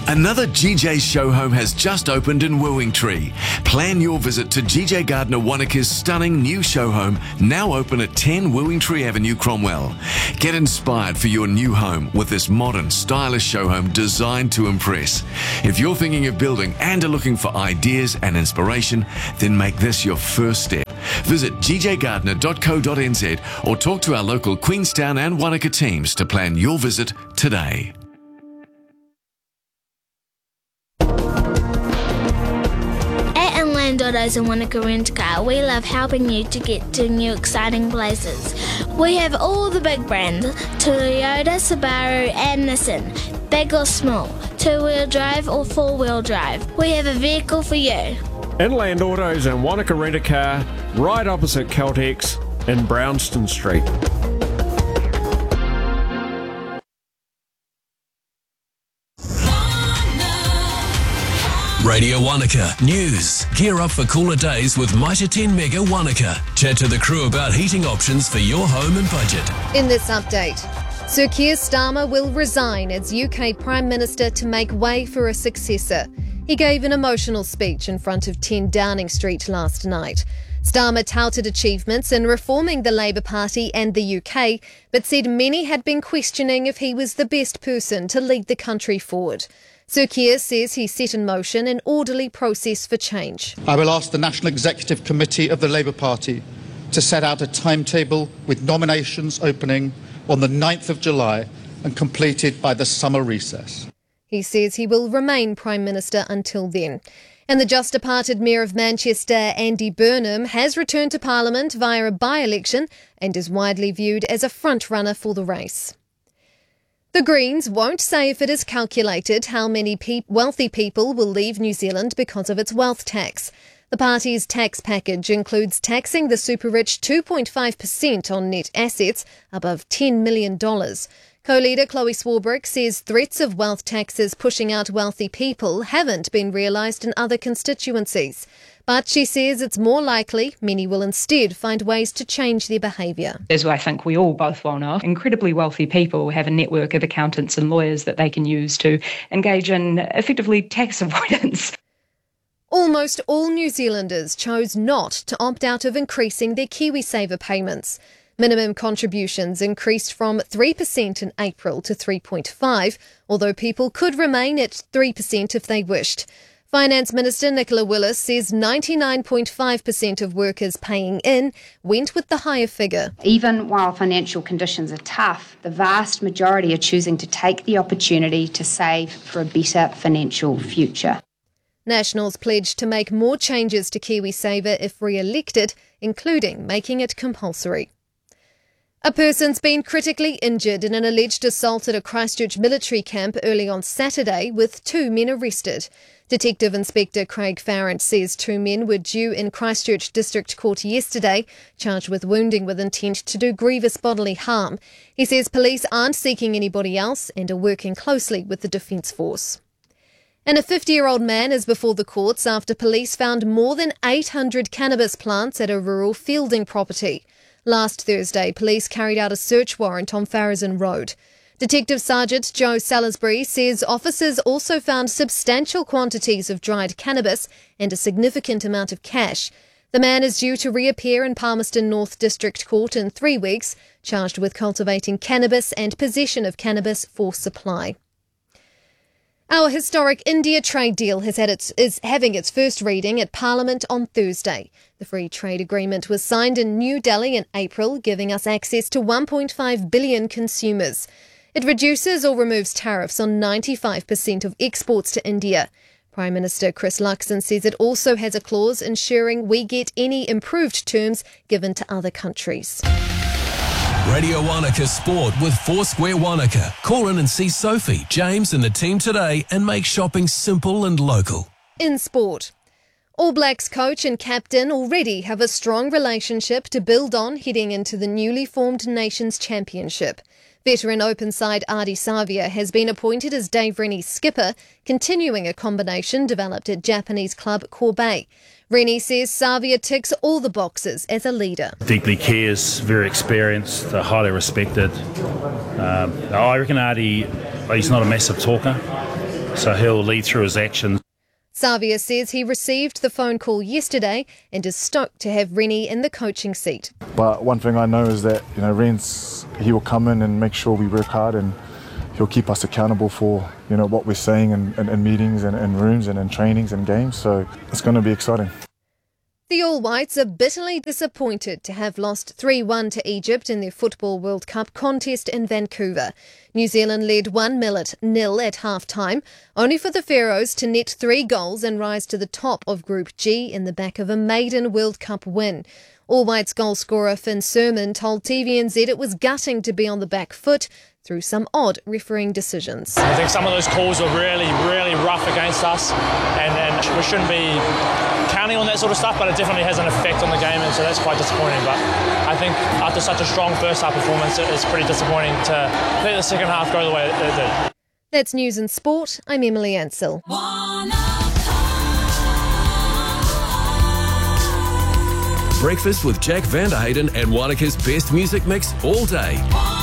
Another GJ show home has just opened in Wooingtree. Plan your visit to GJ Gardner Wanaka's stunning new show home, now open at 10 Wooingtree Avenue, Cromwell. Get inspired for your new home with this modern, stylish show home designed to impress. If you're thinking of building and are looking for ideas and inspiration, then make this your first step. Visit gjgardner.co.nz or talk to our local Queenstown and Wanaka teams to plan your visit today. Autos and Wanaka Rent Car, we love helping you to get to new exciting places. We have all the big brands, Toyota, Subaru and Nissan, big or small, two-wheel drive or four-wheel drive. We have a vehicle for you. Inland Autos and Wanaka Rent a Car, right opposite Caltex in Brownston Street. Radio Wanaka News. Gear up for cooler days with Mitre 10 Mega Wanaka. Chat to the crew about heating options for your home and budget. In this update, Sir Keir Starmer will resign as UK Prime Minister to make way for a successor. He gave an emotional speech in front of 10 Downing Street last night. Starmer touted achievements in reforming the Labour Party and the UK, but said many had been questioning if he was the best person to lead the country forward. Sir Keir says he set in motion an orderly process for change. I will ask the National Executive Committee of the Labour Party to set out a timetable with nominations opening on the 9th of July and completed by the summer recess. He says he will remain Prime Minister until then. And the just departed Mayor of Manchester, Andy Burnham, has returned to Parliament via a by-election and is widely viewed as a front-runner for the race. The Greens won't say if it is calculated how many wealthy people will leave New Zealand because of its wealth tax. The party's tax package includes taxing the super-rich 2.5% on net assets above $10 million. Co-leader Chloe Swarbrick says threats of wealth taxes pushing out wealthy people haven't been realised in other constituencies. But she says it's more likely many will instead find ways to change their behaviour. As I think we all both well know, incredibly wealthy people have a network of accountants and lawyers that they can use to engage in effectively tax avoidance. Almost all New Zealanders chose not to opt out of increasing their KiwiSaver payments. Minimum contributions increased from 3% in April to 3.5%, although people could remain at 3% if they wished. Finance Minister Nicola Willis says 99.5% of workers paying in went with the higher figure. Even while financial conditions are tough, the vast majority are choosing to take the opportunity to save for a better financial future. Nationals pledged to make more changes to KiwiSaver if re-elected, including making it compulsory. A person's been critically injured in an alleged assault at a Christchurch military camp early on Saturday, with 2 men arrested. Detective Inspector Craig Farrant says 2 men were due in Christchurch District Court yesterday, charged with wounding with intent to do grievous bodily harm. He says police aren't seeking anybody else and are working closely with the Defence Force. And a 50-year-old man is before the courts after police found more than 800 cannabis plants at a rural fielding property. Last Thursday, police carried out a search warrant on Farrazin Road. Detective Sergeant Joe Salisbury says officers also found substantial quantities of dried cannabis and a significant amount of cash. The man is due to reappear in Palmerston North District Court in 3 weeks, charged with cultivating cannabis and possession of cannabis for supply. Our historic India trade deal is having its first reading at Parliament on Thursday. The free trade agreement was signed in New Delhi in April, giving us access to 1.5 billion consumers. It reduces or removes tariffs on 95% of exports to India. Prime Minister Chris Luxon says it also has a clause ensuring we get any improved terms given to other countries. Radio Wanaka Sport with Foursquare Wanaka. Call in and see Sophie, James and the team today and make shopping simple and local. In sport, All Blacks coach and captain already have a strong relationship to build on heading into the newly formed Nations Championship. Veteran open side Ardie Savia has been appointed as Dave Rennie's skipper, continuing a combination developed at Japanese club Kobe. Rennie says Savia ticks all the boxes as a leader. Deeply cares, very experienced, highly respected. I reckon Ardie, he's not a massive talker. So he'll lead through his actions. Savia says he received the phone call yesterday and is stoked to have Rennie in the coaching seat. But one thing I know is that, he will come in and make sure we work hard, and he'll keep us accountable for, what we're saying in meetings and in rooms and in trainings and games. So it's going to be exciting. The All Whites are bitterly disappointed to have lost 3-1 to Egypt in their Football World Cup contest in Vancouver. New Zealand led 1-0 at half-time, only for the Pharaohs to net 3 goals and rise to the top of Group G in the back of a maiden World Cup win. All Whites goal scorer Finn Sermon told TVNZ it was gutting to be on the back foot through some odd refereeing decisions. I think some of those calls were really, really rough against us, and we shouldn't be counting on that sort of stuff, but it definitely has an effect on the game, and so that's quite disappointing. But I think after such a strong first half performance, it's pretty disappointing to let the second half go the way it did. That's News and Sport. I'm Emily Ansell. Breakfast with Jack Vanderheyden and Wanaka's best music mix all day.